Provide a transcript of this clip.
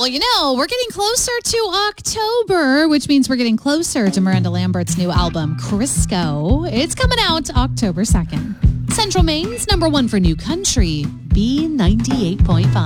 Well, we're getting closer to October, which means we're getting closer to Miranda Lambert's new album, Crisco. It's coming out October 2nd. Central Maine's #1 for new country, B98.5.